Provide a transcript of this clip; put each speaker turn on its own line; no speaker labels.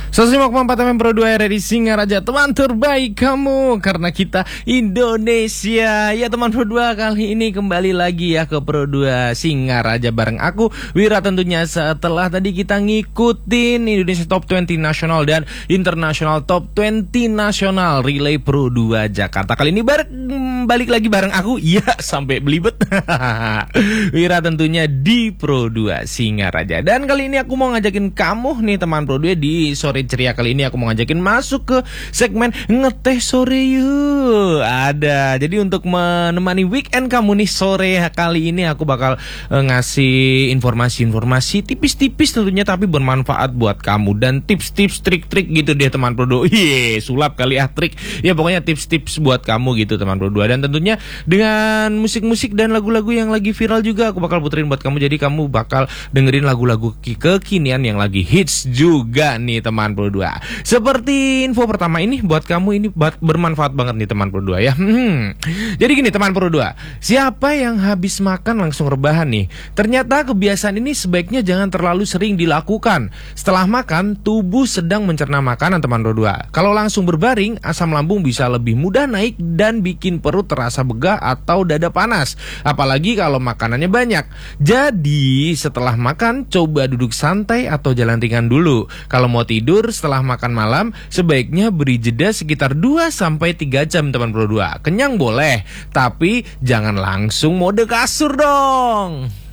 105,4 FM Pro 2 RRI Singaraja, teman terbaik kamu karena kita Indonesia. Ya teman Pro 2, kali ini kembali lagi ya ke Pro 2 Singaraja bareng aku Wira, tentunya setelah tadi kita ngikutin Indonesia Top 20 Nasional dan International Top 20 Nasional Relay Pro 2 Jakarta. Kali ini balik lagi bareng aku, iya sampai belibet Wira tentunya di Pro 2 Singaraja. Dan kali ini aku mau ngajakin kamu nih teman Pro 2 di sore ceria kali ini. Aku mau ngajakin masuk ke segmen ngeteh sore yuk. Ada. Jadi untuk menemani weekend kamu nih sore kali ini aku bakal ngasih informasi-informasi tipis-tipis tentunya tapi bermanfaat buat kamu dan tips-tips trik-trik gitu deh teman Pro 2. Sulap kali ya trik. Ya pokoknya tips-tips buat kamu gitu teman Pro 2. Dan tentunya dengan musik-musik dan lagu-lagu yang lagi viral juga aku bakal puterin buat kamu. Jadi kamu bakal dengerin lagu-lagu kekinian yang lagi hits juga nih teman Pro 2. Seperti info pertama ini buat kamu, ini bermanfaat banget nih teman Pro 2 ya. Jadi gini teman Pro 2, siapa yang habis makan langsung rebahan nih? Ternyata kebiasaan ini sebaiknya jangan terlalu sering dilakukan. Setelah makan, tubuh sedang mencerna makanan teman Pro 2. Kalau langsung berbaring, asam lambung bisa lebih mudah naik dan bikin perut terasa begah atau dada panas. Apalagi kalau makanannya banyak. Jadi setelah makan, coba duduk santai atau jalan ringan dulu. Kalau mau tidur setelah makan malam, sebaiknya beri jeda sekitar 2-3 jam teman Pro 2. Kenyang boleh, tapi jangan langsung mode kasur dong.